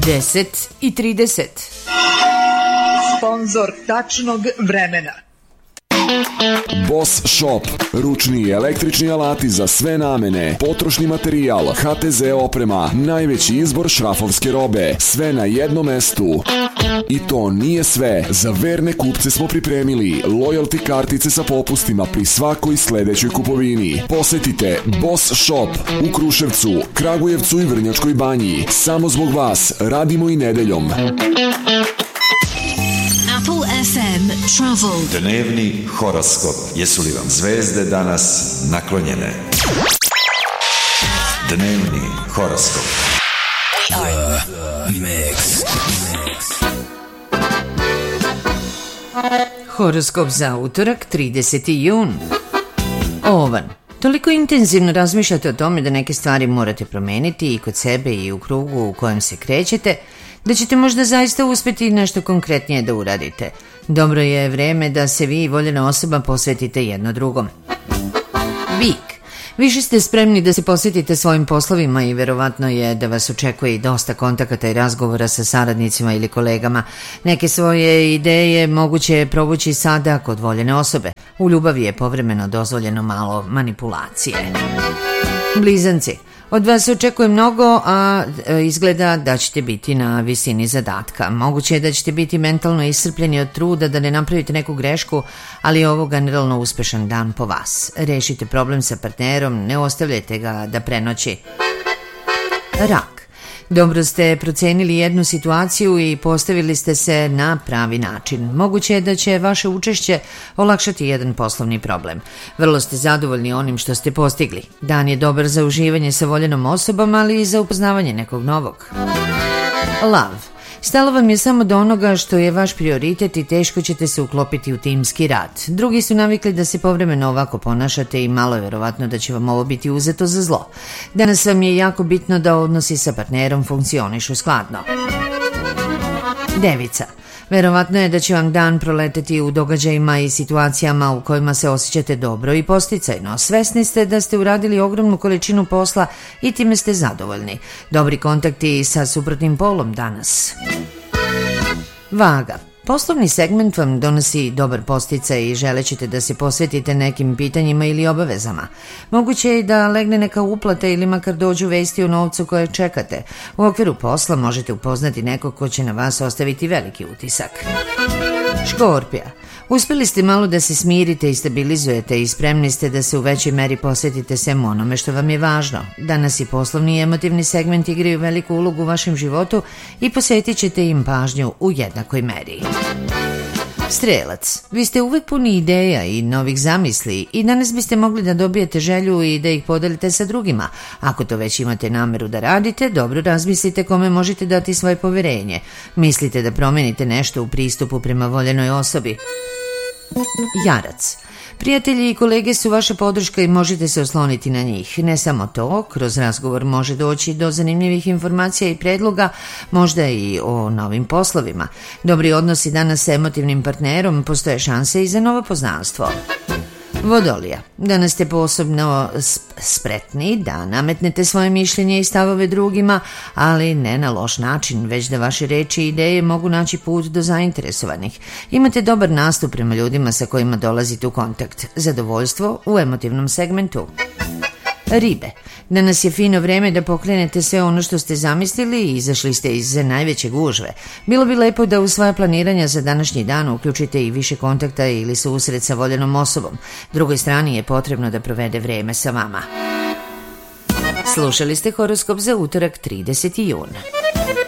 10:30. Sponzor tačnog vremena. Boss Shop. Ručni i električni alati za sve namene. Potrošni materijal. HTZ oprema. Najveći izbor šrafovske robe. Sve na jednom mestu. I to nije sve. Za verne kupce smo pripremili loyalty kartice sa popustima pri svakoj sledećoj kupovini. Posetite Boss Shop u Kruševcu, Kragujevcu i Vrnjačkoj Banji. Samo zbog vas radimo i nedeljom. Apple FM Travel. Dnevni horoskop. Jesu li vam zvezde danas naklonjene? Dnevni horoskop. Horoskop za utorak, 30. jun. Ovan. Toliko intenzivno razmišljate o tome da neke stvari morate promeniti i kod sebe i u krugu u kojem se krećete, da ćete možda zaista uspjeti nešto konkretnije da uradite. Dobro je vreme da se vi i voljena osoba posvetite jedno drugom. Bik. Više ste spremni da se posvetite svojim poslovima i verovatno je da vas očekuje i dosta kontakata i razgovora sa saradnicima ili kolegama. Neke svoje ideje moguće je provući sada kod voljene osobe. U ljubavi je povremeno dozvoljeno malo manipulacije. Blizanci. Od vas se očekuje mnogo, a izgleda da ćete biti na visini zadatka. Moguće je da ćete biti mentalno iscrpljeni od truda da ne napravite neku grešku, ali je ovo generalno uspešan dan po vas. Rešite problem sa partnerom, ne ostavljajte ga da prenoći. Rak. Dobro ste procenili jednu situaciju i postavili ste se na pravi način. Moguće je da će vaše učešće olakšati jedan poslovni problem. Vrlo ste zadovoljni onim što ste postigli. Dan je dobar za uživanje sa voljenom osobom, ali i za upoznavanje nekog novog. Love. Stalo vam je samo do onoga što je vaš prioritet i teško ćete se uklopiti u timski rad. Drugi su navikli da se povremeno ovako ponašate i malo je verovatno da će vam ovo biti uzeto za zlo. Danas vam je jako bitno da odnosi sa partnerom funkcionišu skladno. Devica. Verovatno je da će vam dan proleteti u događajima i situacijama u kojima se osjećate dobro i posticajno. Svesni ste da ste uradili ogromnu količinu posla i time ste zadovoljni. Dobri kontakti sa suprotnim polom danas. Vaga. Poslovni segment vam donosi dobar posticaj i želećete da se posvetite nekim pitanjima ili obavezama. Moguće je da legne neka uplata ili makar dođu vesti o novcu koje čekate. U okviru posla možete upoznati nekog ko će na vas ostaviti veliki utisak. Škorpija. Uspjeli ste malo da se smirite i stabilizujete i spremni ste da se u većoj meri posvetite svemu onome što vam je važno. Danas i poslovni i emotivni segment igraju veliku ulogu u vašem životu i posvetit ćete im pažnju u jednakoj meri. Strelac. Vi ste uvek puni ideja i novih zamisli i danas biste mogli da dobijete želju i da ih podelite sa drugima. Ako to već imate nameru da radite, dobro razmislite kome možete dati svoje poverenje. Mislite da promenite nešto u pristupu prema voljenoj osobi. Jarac. Prijatelji i kolege su vaša podrška i možete se osloniti na njih. Ne samo to, kroz razgovor može doći do zanimljivih informacija i predloga, možda i o novim poslovima. Dobri odnosi danas sa emotivnim partnerom, postoje šanse i za novo poznanstvo. Vodolija. Danas ste posebno spretni da nametnete svoje mišljenje i stavove drugima, ali ne na loš način, već da vaše reči i ideje mogu naći put do zainteresovanih. Imate dobar nastup prema ljudima sa kojima dolazite u kontakt. Zadovoljstvo u emotivnom segmentu. Ribe. Danas je fino vreme da pokrenete sve ono što ste zamislili i izašli ste iz najveće gužve. Bilo bi lepo da u svoje planiranja za današnji dan uključite i više kontakta ili susret sa voljenom osobom. Drugoj strani je potrebno da provede vreme sa vama. Slušali ste horoskop za utorak, 30. jun.